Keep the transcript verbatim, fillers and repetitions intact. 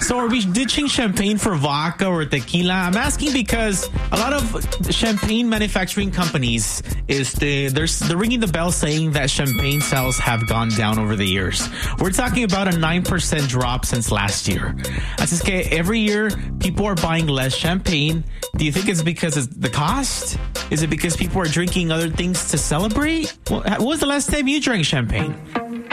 So are we ditching champagne for vodka or tequila? I'm asking because a lot of champagne manufacturing companies is the, they're, they're ringing the bell saying that champagne sales have gone down over the years. We're talking about a nine percent drop since last year. Así es que every year people are buying less champagne. Do you think it's because of the cost? Is it because people are drinking other things to celebrate? Well, when was the last time you drank champagne?